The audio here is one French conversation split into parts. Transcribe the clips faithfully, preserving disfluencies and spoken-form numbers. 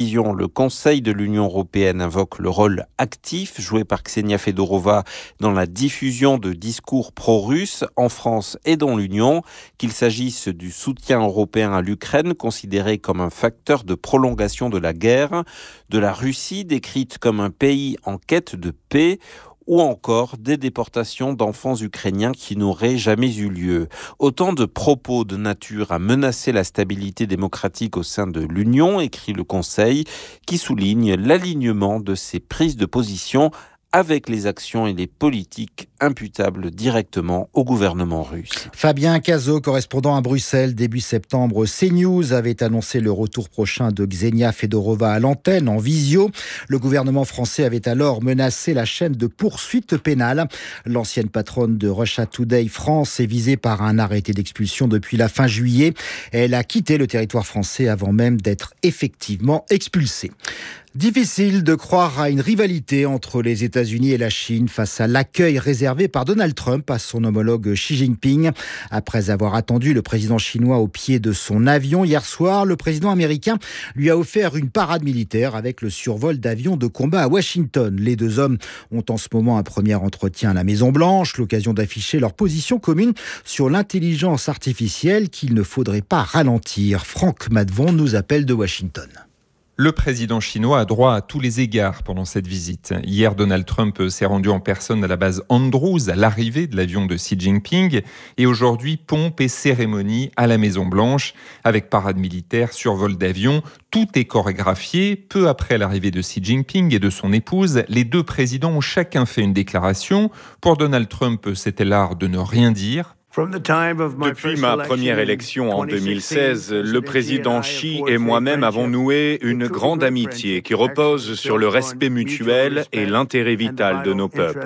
décision, le Conseil de l'Union européenne invoque le rôle actif joué par Ksenia Fedorova dans la diffusion de discours pro-russes en France et dans l'Union, qu'il s'agisse du soutien européen à l'Ukraine, considéré comme un facteur de prolongation de la guerre, de la Russie décrite comme un pays en quête de paix, ou encore des déportations d'enfants ukrainiens qui n'auraient jamais eu lieu. Autant de propos de nature à menacer la stabilité démocratique au sein de l'Union, écrit le Conseil, qui souligne l'alignement de ces prises de position avec les actions et les politiques imputables directement au gouvernement russe. Fabien Cazot, correspondant à Bruxelles, début septembre, CNews avait annoncé le retour prochain de Ksenia Fedorova à l'antenne en visio. Le gouvernement français avait alors menacé la chaîne de poursuites pénales. L'ancienne patronne de Russia Today France est visée par un arrêté d'expulsion depuis la fin juillet. Elle a quitté le territoire français avant même d'être effectivement expulsée. Difficile de croire à une rivalité entre les États-Unis et la Chine face à l'accueil réservé par Donald Trump à son homologue Xi Jinping. Après avoir attendu le président chinois au pied de son avion hier soir, le président américain lui a offert une parade militaire avec le survol d'avions de combat à Washington. Les deux hommes ont en ce moment un premier entretien à la Maison-Blanche, l'occasion d'afficher leur position commune sur l'intelligence artificielle qu'il ne faudrait pas ralentir. Franck Madvon nous appelle de Washington. Le président chinois a droit à tous les égards pendant cette visite. Hier, Donald Trump s'est rendu en personne à la base Andrews à l'arrivée de l'avion de Xi Jinping. Et aujourd'hui, pompe et cérémonie à la Maison-Blanche avec parade militaire, survol d'avion. Tout est chorégraphié. Peu après l'arrivée de Xi Jinping et de son épouse, les deux présidents ont chacun fait une déclaration. Pour Donald Trump, c'était l'art de ne rien dire. Depuis ma première élection en deux mille seize, le président Xi et moi-même avons noué une grande amitié qui repose sur le respect mutuel et l'intérêt vital de nos peuples.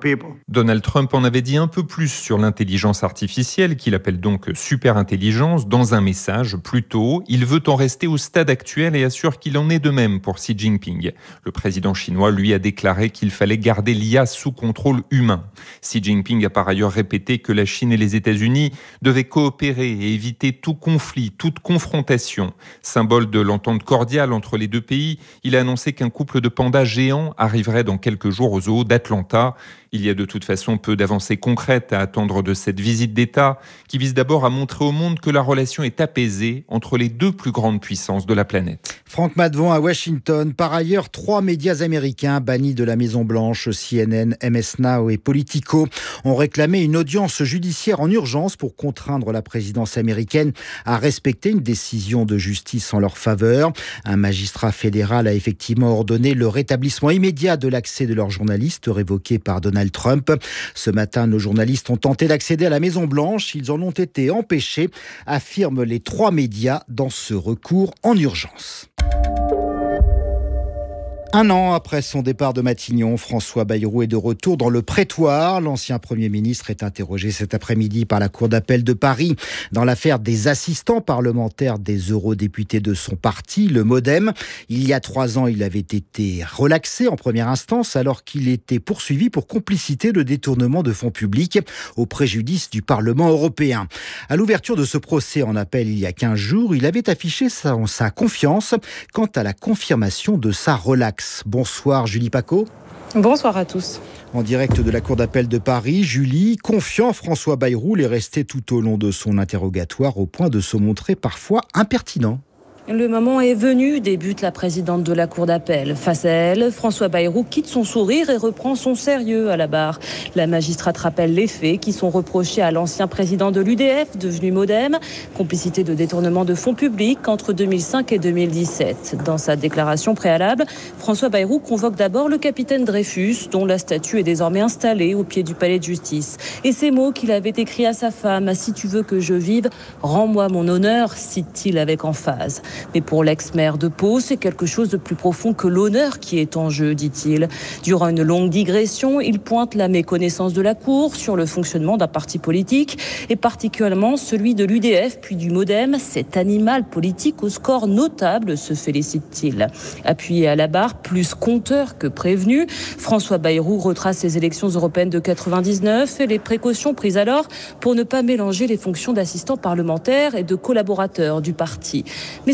Donald Trump en avait dit un peu plus sur l'intelligence artificielle, qu'il appelle donc super-intelligence, dans un message plus tôt. Il veut en rester au stade actuel et assure qu'il en est de même pour Xi Jinping. Le président chinois, lui, a déclaré qu'il fallait garder l'I A sous contrôle humain. Xi Jinping a par ailleurs répété que la Chine et les États-Unis devaient coopérer et éviter tout conflit, toute confrontation. Symbole de l'entente cordiale entre les deux pays, il a annoncé qu'un couple de pandas géants arriverait dans quelques jours au zoo d'Atlanta. Il y a de toute façon peu d'avancées concrètes à attendre de cette visite d'État qui vise d'abord à montrer au monde que la relation est apaisée entre les deux plus grandes puissances de la planète. Franck Madvon à Washington. Par ailleurs, trois médias américains bannis de la Maison-Blanche, C N N, M S Now et Politico, ont réclamé une audience judiciaire en urgence pour contraindre la présidence américaine à respecter une décision de justice en leur faveur. Un magistrat fédéral a effectivement ordonné le rétablissement immédiat de l'accès de leurs journalistes révoqués par Donald Trump. Ce matin, nos journalistes ont tenté d'accéder à la Maison-Blanche. Ils en ont été empêchés, affirment les trois médias dans ce recours en urgence. Un an après son départ de Matignon, François Bayrou est de retour dans le prétoire. L'ancien Premier ministre est interrogé cet après-midi par la Cour d'appel de Paris dans l'affaire des assistants parlementaires des eurodéputés de son parti, le MoDem. Il y a trois ans, il avait été relaxé en première instance alors qu'il était poursuivi pour complicité de détournement de fonds publics au préjudice du Parlement européen. À l'ouverture de ce procès en appel il y a quinze jours, il avait affiché sa, sa confiance quant à la confirmation de sa relaxe. Bonsoir Julie Paco. Bonsoir à tous. En direct de la Cour d'appel de Paris, Julie, confiant, François Bayrou est resté tout au long de son interrogatoire au point de se montrer parfois impertinent. Le moment est venu, débute la présidente de la Cour d'appel. Face à elle, François Bayrou quitte son sourire et reprend son sérieux à la barre. La magistrate rappelle les faits qui sont reprochés à l'ancien président de l'U D F, devenu MoDem, complicité de détournement de fonds publics entre deux mille cinq et deux mille dix-sept. Dans sa déclaration préalable, François Bayrou convoque d'abord le capitaine Dreyfus, dont la statue est désormais installée au pied du palais de justice. Et ces mots qu'il avait écrits à sa femme, « Si tu veux que je vive, rends-moi mon honneur », cite-t-il avec emphase. Mais pour l'ex-maire de Pau, c'est quelque chose de plus profond que l'honneur qui est en jeu, dit-il. Durant une longue digression, il pointe la méconnaissance de la Cour sur le fonctionnement d'un parti politique, et particulièrement celui de l'U D F puis du MoDem, cet animal politique au score notable, se félicite-t-il. Appuyé à la barre, plus compteur que prévenu, François Bayrou retrace les élections européennes de quatre-vingt-dix-neuf et les précautions prises alors pour ne pas mélanger les fonctions d'assistant parlementaire et de collaborateur du parti. Mais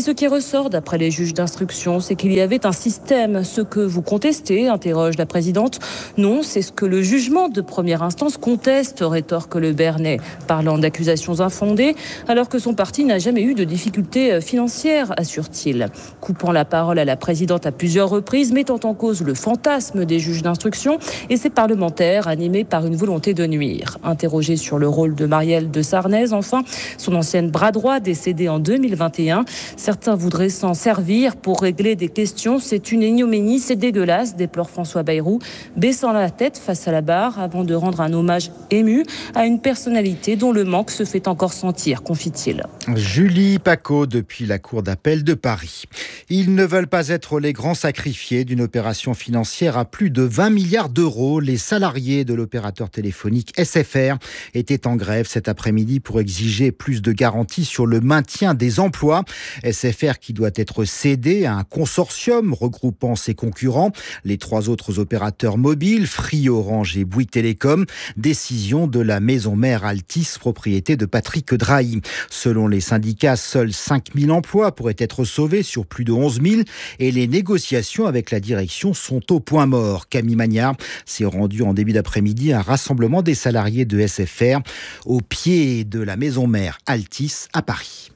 ce qui ressort d'après les juges d'instruction, c'est qu'il y avait un système. Ce que vous contestez, interroge la présidente. Non, c'est ce que le jugement de première instance conteste, rétorque le Bernais, parlant d'accusations infondées, alors que son parti n'a jamais eu de difficultés financières, assure-t-il. Coupant la parole à la présidente à plusieurs reprises, mettant en cause le fantasme des juges d'instruction et ses parlementaires animés par une volonté de nuire. Interrogé sur le rôle de Marielle de Sarnez, enfin, son ancienne bras droit décédée en deux mille vingt et un. Certains voudraient s'en servir pour régler des questions. C'est une ignominie, c'est dégueulasse, déplore François Bayrou, baissant la tête face à la barre avant de rendre un hommage ému à une personnalité dont le manque se fait encore sentir, confie-t-il. Julie Pacaud depuis la Cour d'appel de Paris. Ils ne veulent pas être les grands sacrifiés d'une opération financière à plus de vingt milliards d'euros. Les salariés de l'opérateur téléphonique S F R étaient en grève cet après-midi pour exiger plus de garanties sur le maintien des emplois. S F R qui doit être cédé à un consortium regroupant ses concurrents, les trois autres opérateurs mobiles, Free, Orange et Bouygues Télécom. Décision de la maison mère Altice, propriété de Patrick Drahi. Selon les syndicats, seuls cinq mille emplois pourraient être sauvés sur plus de onze mille et les négociations avec la direction sont au point mort. Camille Magnard s'est rendu en début d'après-midi à un rassemblement des salariés de S F R au pied de la maison mère Altice à Paris.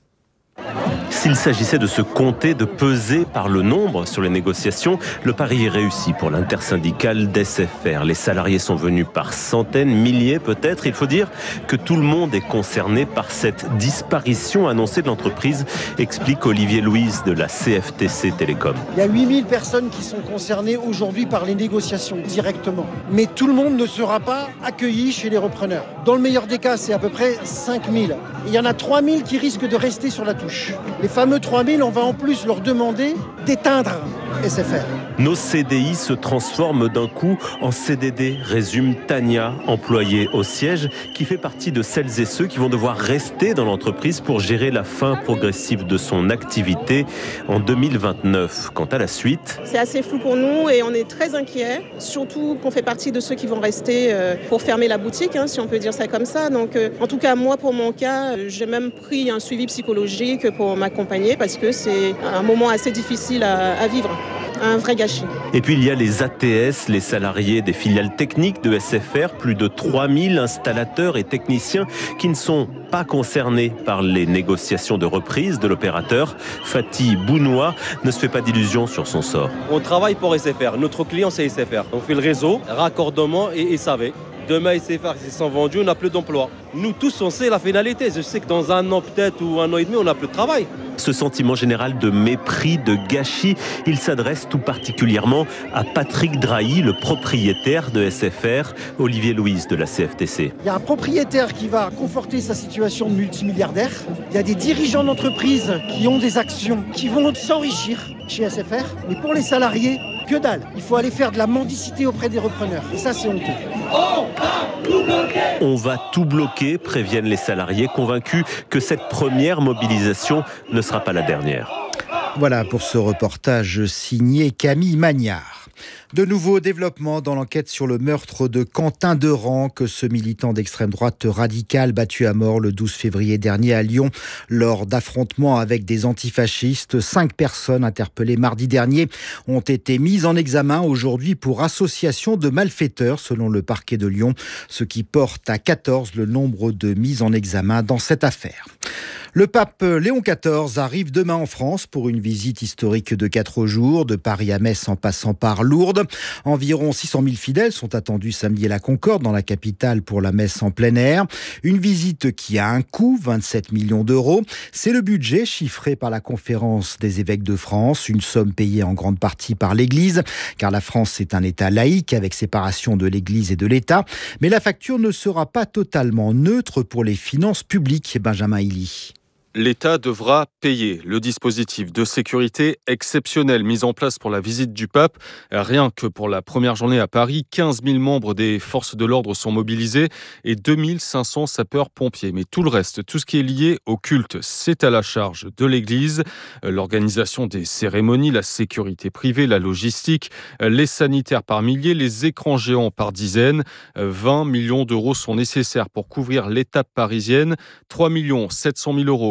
S'il s'agissait de se compter, de peser par le nombre sur les négociations, le pari est réussi pour l'intersyndicale d'S F R. Les salariés sont venus par centaines, milliers peut-être. Il faut dire que tout le monde est concerné par cette disparition annoncée de l'entreprise, explique Olivier Louise de la C F T C Télécom. Il y a huit mille personnes qui sont concernées aujourd'hui par les négociations directement. Mais tout le monde ne sera pas accueilli chez les repreneurs. Dans le meilleur des cas, c'est à peu près cinq mille. Il y en a trois mille qui risquent de rester sur la touche. Les fameux trois mille, on va en plus leur demander d'éteindre S F R. Nos C D I se transforment d'un coup en C D D, résume Tania, employée au siège, qui fait partie de celles et ceux qui vont devoir rester dans l'entreprise pour gérer la fin progressive de son activité en deux mille vingt-neuf. Quant à la suite... C'est assez flou pour nous et on est très inquiets, surtout qu'on fait partie de ceux qui vont rester pour fermer la boutique, hein, si on peut dire ça comme ça. Donc, en tout cas, moi, pour mon cas, j'ai même pris un suivi psychologique pour m'accompagner parce que c'est un moment assez difficile à, à vivre. Un vrai gâchis. Et puis il y a les A T S, les salariés des filiales techniques de S F R, plus de trois mille installateurs et techniciens qui ne sont pas concernés par les négociations de reprise de l'opérateur. Fatih Bounoua ne se fait pas d'illusions sur son sort. On travaille pour S F R, notre client c'est S F R. On fait le réseau, raccordement et S A V. Demain, S F R, s'ils sont vendus, on n'a plus d'emploi. Nous tous, on sait la finalité. Je sais que dans un an peut-être ou un an et demi, on n'a plus de travail. Ce sentiment général de mépris, de gâchis, il s'adresse tout particulièrement à Patrick Drahi, le propriétaire de S F R, Olivier Louise de la C F T C. Il y a un propriétaire qui va conforter sa situation de multimilliardaire. Il y a des dirigeants d'entreprise qui ont des actions, qui vont s'enrichir chez S F R. Mais pour les salariés, que dalle. Il faut aller faire de la mendicité auprès des repreneurs. Et ça, c'est honteux. On va tout bloquer, On va tout bloquer, préviennent les salariés, convaincus que cette première mobilisation ne sera pas la dernière. Voilà pour ce reportage signé Camille Magnard. De nouveaux développements dans l'enquête sur le meurtre de Quentin Deran, que ce militant d'extrême droite radical battu à mort le douze février dernier à Lyon lors d'affrontements avec des antifascistes. Cinq personnes interpellées mardi dernier ont été mises en examen aujourd'hui pour association de malfaiteurs selon le parquet de Lyon, ce qui porte à quatorze le nombre de mises en examen dans cette affaire. Le pape Léon quatorze arrive demain en France pour une visite historique de quatre jours, de Paris à Metz en passant par Lourdes. Environ six cent mille fidèles sont attendus samedi à la Concorde, dans la capitale, pour la messe en plein air. Une visite qui a un coût, vingt-sept millions d'euros. C'est le budget chiffré par la Conférence des évêques de France, une somme payée en grande partie par l'Église, car la France est un État laïque avec séparation de l'Église et de l'État. Mais la facture ne sera pas totalement neutre pour les finances publiques, Benjamin Hilly. L'État devra payer le dispositif de sécurité exceptionnel mis en place pour la visite du pape. Rien que pour la première journée à Paris, quinze mille membres des forces de l'ordre sont mobilisés et deux mille cinq cents sapeurs-pompiers. Mais tout le reste, tout ce qui est lié au culte, c'est à la charge de l'Église. L'organisation des cérémonies, la sécurité privée, la logistique, les sanitaires par milliers, les écrans géants par dizaines. vingt millions d'euros sont nécessaires pour couvrir l'étape parisienne. trois millions sept cent mille euros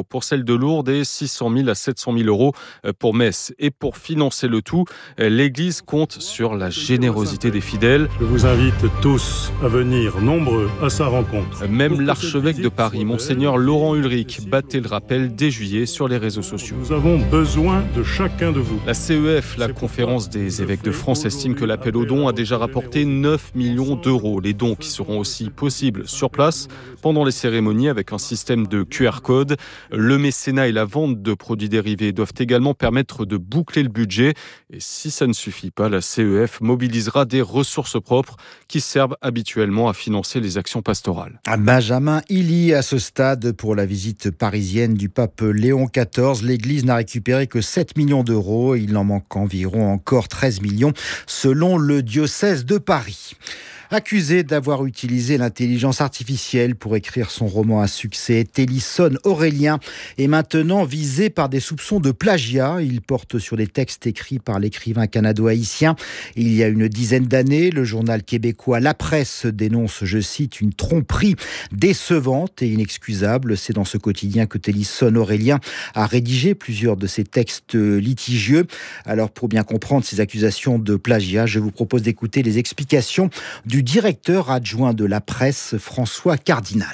pour celle de Lourdes et six cent mille à sept cent mille euros pour Metz. Et pour financer le tout, l'Église compte sur la générosité des fidèles. Je vous invite tous à venir nombreux à sa rencontre. Même l'archevêque de Paris, Monseigneur Laurent Ulrich, battait le rappel dès juillet sur les réseaux sociaux. Nous avons besoin de chacun de vous. La C E F, la conférence des évêques de France, estime que l'appel aux dons a déjà rapporté neuf millions d'euros. Les dons qui seront aussi possibles sur place pendant les cérémonies avec un système de Q R code. Le mécénat et la vente de produits dérivés doivent également permettre de boucler le budget. Et si ça ne suffit pas, la C E F mobilisera des ressources propres qui servent habituellement à financer les actions pastorales. Benjamin Hilly à ce stade pour la visite parisienne du pape Léon quatorze. L'Église n'a récupéré que sept millions d'euros. Il en manque environ encore treize millions selon le diocèse de Paris. Accusé d'avoir utilisé l'intelligence artificielle pour écrire son roman à succès, Tennyson Aurélien est maintenant visé par des soupçons de plagiat. Il porte sur des textes écrits par l'écrivain canado-haïtien. Il y a une dizaine d'années, le journal québécois La Presse dénonce, je cite, une tromperie décevante et inexcusable. C'est dans ce quotidien que Tennyson Aurélien a rédigé plusieurs de ses textes litigieux. Alors pour bien comprendre ces accusations de plagiat, je vous propose d'écouter les explications du directeur adjoint de La Presse, François Cardinal.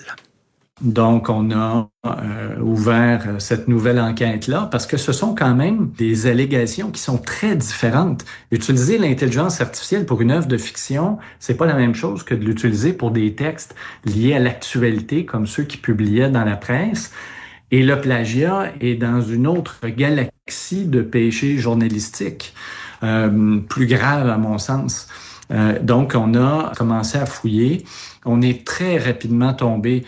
Donc, on a euh, ouvert cette nouvelle enquête-là parce que ce sont quand même des allégations qui sont très différentes. Utiliser l'intelligence artificielle pour une œuvre de fiction, c'est pas la même chose que de l'utiliser pour des textes liés à l'actualité, comme ceux qui publiaient dans la presse. Et le plagiat est dans une autre galaxie de péchés journalistiques, euh, plus grave à mon sens. Euh, donc, on a commencé à fouiller. On est très rapidement tombé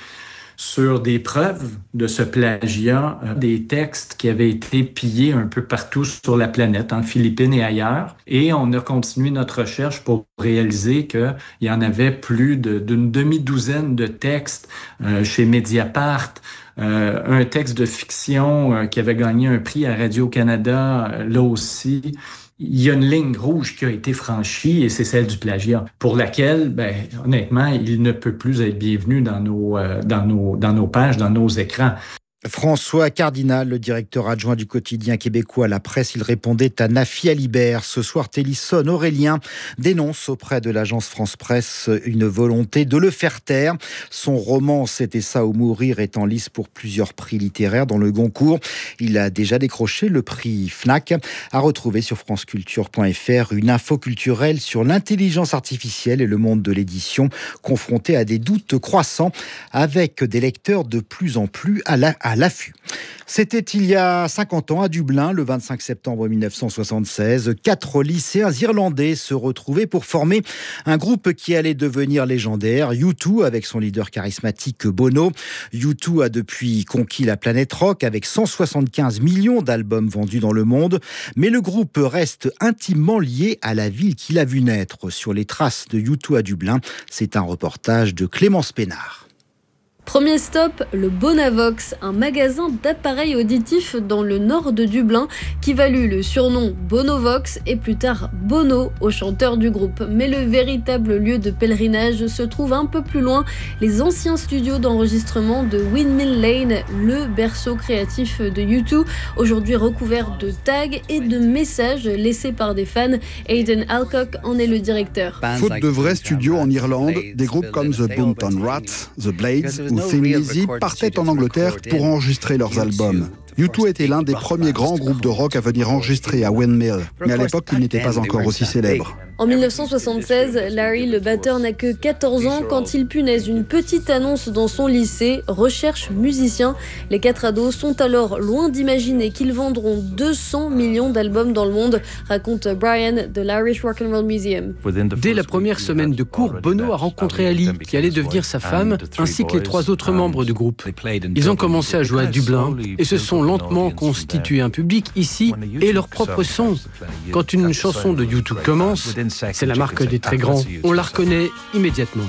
sur des preuves de ce plagiat, euh, des textes qui avaient été pillés un peu partout sur la planète, en Philippines et ailleurs. Et on a continué notre recherche pour réaliser qu'il y en avait plus de, d'une demi-douzaine de textes euh, chez Mediapart. Euh, un texte de fiction euh, qui avait gagné un prix à Radio-Canada, euh, là aussi. Il y a une ligne rouge qui a été franchie et c'est celle du plagiat, pour laquelle, ben, honnêtement, il ne peut plus être bienvenu dans nos, euh, dans nos, dans nos pages, dans nos écrans. François Cardinal, le directeur adjoint du quotidien québécois La Presse, il répondait à Nafi Alibert. Ce soir, Tennyson Aurélien dénonce auprès de l'agence France Presse une volonté de le faire taire. Son roman « C'était ça ou mourir » est en lice pour plusieurs prix littéraires dans le Goncourt. Il a déjà décroché le prix Fnac. À retrouver sur franceculture point f r une info culturelle sur l'intelligence artificielle et le monde de l'édition, confronté à des doutes croissants avec des lecteurs de plus en plus à la à l'affût. C'était il y a cinquante ans à Dublin, le vingt-cinq septembre mille neuf cent soixante-seize. Quatre lycéens irlandais se retrouvaient pour former un groupe qui allait devenir légendaire, U deux, avec son leader charismatique Bono. U deux a depuis conquis la planète rock avec cent soixante-quinze millions d'albums vendus dans le monde. Mais le groupe reste intimement lié à la ville qu'il a vu naître. Sur les traces de U deux à Dublin, c'est un reportage de Clémence Pénard. Premier stop, le Bonavox, un magasin d'appareils auditifs dans le nord de Dublin qui valut le surnom Bonovox et plus tard Bono au chanteur du groupe. Mais le véritable lieu de pèlerinage se trouve un peu plus loin, les anciens studios d'enregistrement de Windmill Lane, le berceau créatif de U deux, aujourd'hui recouvert de tags et de messages laissés par des fans. Aidan Alcock en est le directeur. Faute de vrais studios en Irlande, des groupes comme The Boomtown Rats, The Blades ou Thin Lizzy partaient en Angleterre pour enregistrer leurs albums. U deux était l'un des premiers grands groupes de rock à venir enregistrer à Windmill, mais à l'époque, il n'était pas encore aussi célèbre. En mille neuf cent soixante-seize, Larry, le batteur, n'a que quatorze ans quand il punaise une petite annonce dans son lycée, recherche musicien. Les quatre ados sont alors loin d'imaginer qu'ils vendront deux cents millions d'albums dans le monde, raconte Brian de l'Irish Rock and Roll Museum. Dès la première semaine de cours, Bono a rencontré Ali, qui allait devenir sa femme, ainsi que les trois autres membres du groupe. Ils ont commencé à jouer à Dublin et se sont lentement constitués un public ici et leur propre son. Quand une chanson de U deux commence, c'est la marque des très grands. On la reconnaît immédiatement.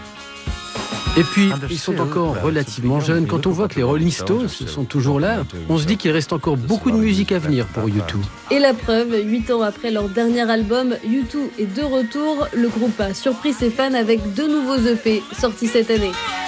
Et puis, ils sont encore relativement jeunes. Quand on voit que les Rolling Stones sont toujours là, on se dit qu'il reste encore beaucoup de musique à venir pour U deux. Et la preuve, huit ans après leur dernier album, U deux est de retour. Le groupe a surpris ses fans avec deux nouveaux E P sortis cette année.